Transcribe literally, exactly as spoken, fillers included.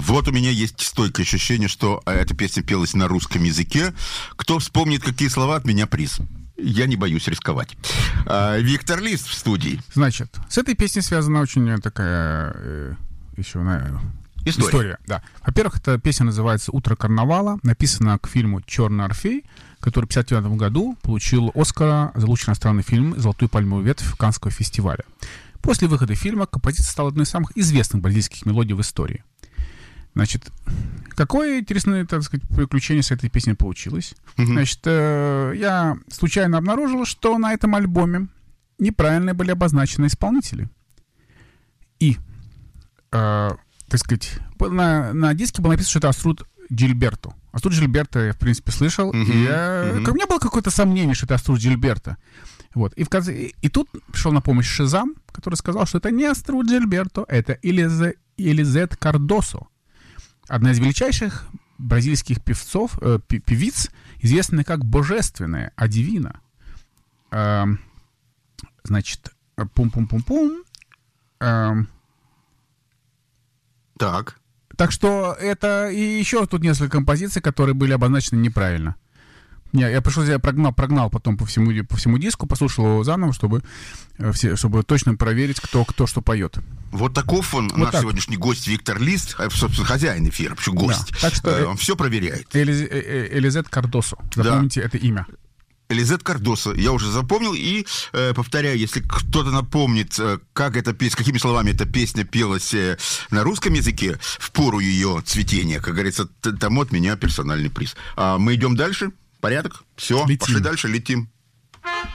Вот у меня есть стойкое ощущение, что эта песня пелась на русском языке. Кто вспомнит, какие слова, от меня приз. Я не боюсь рисковать. А, Виктор Лист в студии. Значит, с этой песней связана очень такая э, еще, наверное, История. история. Да. Во-первых, эта песня называется «Утро карнавала», написана к фильму «Черный Орфей», который в пятьдесят девятом году получил Оскара за лучший иностранный фильм «Золотую пальмовую ветвь» Каннского фестиваля. После выхода фильма композиция стала одной из самых известных бразильских мелодий в истории. Значит, какое интересное, так сказать, приключение с этой песней получилось. Mm-hmm. Значит, э, я случайно обнаружил, что на этом альбоме неправильно были обозначены исполнители. И, э, так сказать, на, на диске было написано, что это Аструд Джильберто. Аструд Джильберто я, в принципе, слышал. Mm-hmm. И я, mm-hmm. у меня было какое-то сомнение, что это Аструд Джильберто. Вот. И, в конце, и, и тут пришел на помощь Шазам, который сказал, что это не Аструд Джильберто, это Элизе, Элизет Кардосо. Одна из величайших бразильских певцов, э, певиц, известная как Божественная, Адивина. Э, значит, пум-пум-пум-пум. Э, так. Так что это и еще тут несколько композиций, которые были обозначены неправильно. Не, я пришел, я прогнал, прогнал потом по всему, по всему диску, послушал его заново, чтобы, все, чтобы точно проверить, кто, кто что поет. Вот таков он, вот наш так. сегодняшний гость Виктор Лист, собственно, хозяин эфира, почему гость. Да. Так что он все проверяет. Элиз, Элизет Кардосо, запомните да. это имя. Элизет Кардосо, я уже запомнил, и э, повторяю, если кто-то напомнит, э, как эта песня, какими словами эта песня пелась э, на русском языке в пору ее цветения, как говорится, тому от меня персональный приз. А мы идем дальше? Порядок? Все, летим. Пошли дальше, летим.